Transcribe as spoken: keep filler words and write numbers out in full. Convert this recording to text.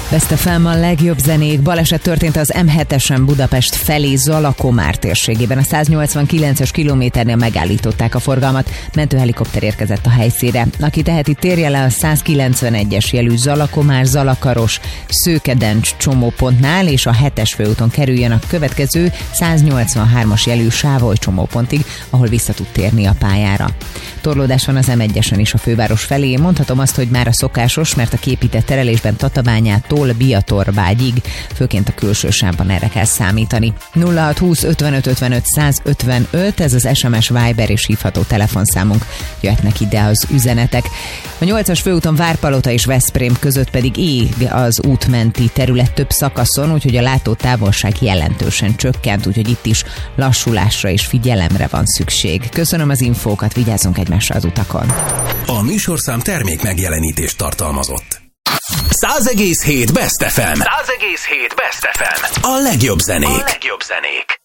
Best ef em a legjobb zenék. Baleset történt az em hetesen Budapest felé Zalakomár térségében. A száznyolcvankilences kilométernél megállították a forgalmat. Mentőhelikopter érkezett a helyszínre. Aki teheti, térje le a százkilencvenegyes jelű Zalakomár-Zalakaros Szőkedencs csomópontnál, és a hetes főúton kerüljön a következő száznyolcvanhármas jelű Sávoly csomópontig, ahol vissza tud térni a pályára. Torlódás van az em egyesen is a főváros felé. Mondhatom azt, hogy már a szokásos, mert a kiépített terelésben Tatabányától Biatorbágyig, főként a külső sávban erre kell számítani. nulla hat húsz ötvenöt ötvenöt százötvenöt, ez az es em es, Viber és hívható telefonszámunk, jöhetnek ide az üzenetek. A nyolcas főúton Várpalota és Veszprém között pedig ég az útmenti terület több szakaszon, úgyhogy a látótávolság jelentősen csökkent, úgyhogy itt is lassulásra és figyelemre van szükség. Köszönöm az infókat, vigyázzunk egymásra az utakon. A műsorszám termék megjelenítést tartalmazott. száz egész hét Best ef em. száz egész hét Best ef em. A legjobb zenék. A legjobb zenék.